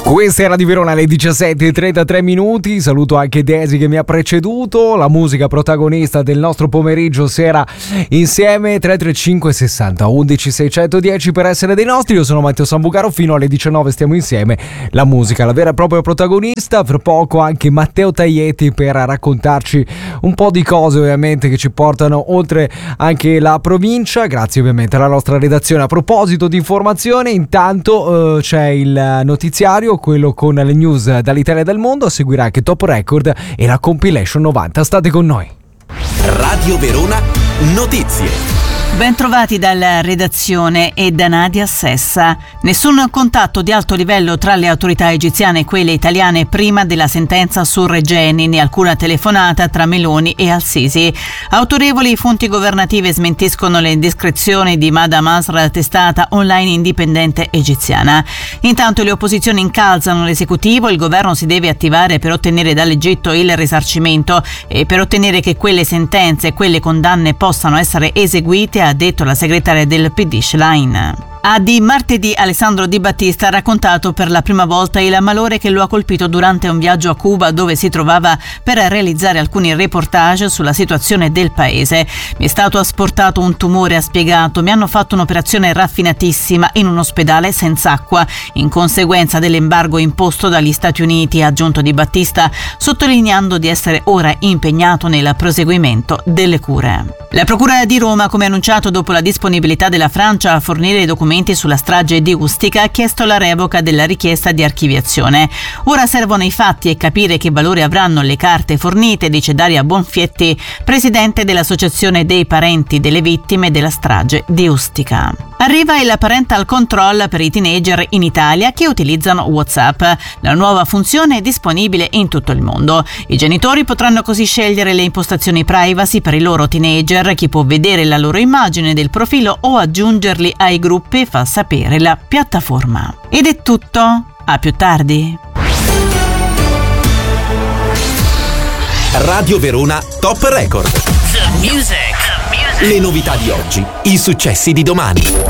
Questa era di Verona alle 17:33 minuti. Saluto anche Desi che mi ha preceduto. La musica protagonista del nostro pomeriggio sera insieme. 335 60 11 610 per essere dei nostri. Io sono Matteo Sambucaro, fino alle 19 stiamo insieme. La musica, la vera e propria protagonista. Fra poco anche Matteo Taglietti per raccontarci un po' di cose ovviamente che ci portano oltre anche la provincia. Grazie ovviamente alla nostra redazione. A proposito di informazione, intanto c'è il notiziario, quello con le news dall'Italia e dal mondo. Seguirà anche Top Record e la compilation 90. State con noi. Radio Verona Notizie. Bentrovati dalla redazione e da Nadia Sessa. Nessun contatto di alto livello tra le autorità egiziane e quelle italiane prima della sentenza su Regeni, né alcuna telefonata tra Meloni e Al-Sisi. Autorevoli fonti governative smentiscono le indiscrezioni di Mada Masra, testata online indipendente egiziana. Intanto le opposizioni incalzano l'esecutivo. Il governo si deve attivare per ottenere dall'Egitto il risarcimento e per ottenere che quelle sentenze e quelle condanne possano essere eseguite, ha detto la segretaria del PD Schlein. Di martedì Alessandro Di Battista ha raccontato per la prima volta il malore che lo ha colpito durante un viaggio a Cuba, dove si trovava per realizzare alcuni reportage sulla situazione del paese. Mi è stato asportato un tumore, ha spiegato. Mi hanno fatto un'operazione raffinatissima in un ospedale senza acqua, in conseguenza dell'embargo imposto dagli Stati Uniti, ha aggiunto Di Battista, sottolineando di essere ora impegnato nel proseguimento delle cure. La Procura di Roma, come annunciato dopo la disponibilità della Francia a fornire i documenti sulla strage di Ustica, ha chiesto la revoca della richiesta di archiviazione. Ora servono i fatti e capire che valore avranno le carte fornite, dice Daria Bonfietti, presidente dell'Associazione dei parenti delle vittime della strage di Ustica. Arriva il parental control per i teenager in Italia che utilizzano WhatsApp. La nuova funzione è disponibile in tutto il mondo. I genitori potranno così scegliere le impostazioni privacy per i loro teenager, chi può vedere la loro immagine del profilo o aggiungerli ai gruppi, fa sapere la piattaforma. Ed è tutto. A più tardi. Radio Verona Top Record. The music. Le novità di oggi, i successi di domani.